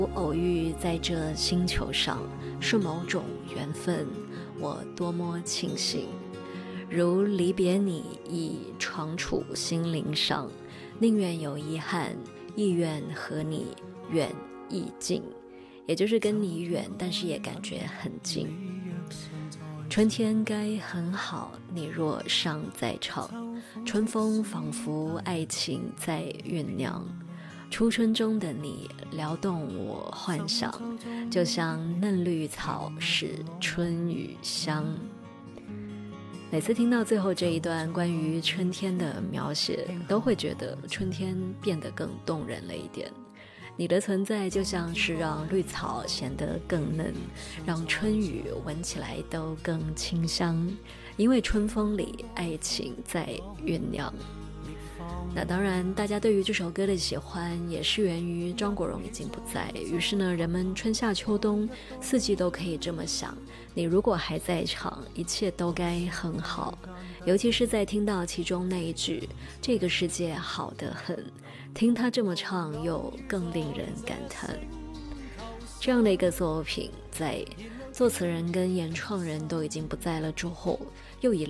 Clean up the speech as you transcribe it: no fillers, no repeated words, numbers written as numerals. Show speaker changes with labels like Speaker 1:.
Speaker 1: 偶遇在这星球上，是某种缘分，我多么庆幸。如离别你已常处心灵上，宁愿有遗憾，亦愿和你远亦近，也就是跟你远，但是也感觉很近。春天该很好，你若尚在场，春风仿佛爱情在酝酿，初春中的你撩动我幻想，就像嫩绿草使春雨香。每次听到最后这一段关于春天的描写，都会觉得春天变得更动人了一点。你的存在就像是让绿草显得更嫩，让春雨闻起来都更清香，因为春风里爱情在酝酿。那当然，大家对于这首歌的喜欢也是源于张国荣已经不在，于是呢，人们春夏秋冬四季都可以这么想，你如果还在场，一切都该很好。尤其是在听到其中那一句这个世界好得很，听他这么唱又更令人感叹。这样的一个作品，在作词人跟演唱人都已经不在了之后，又以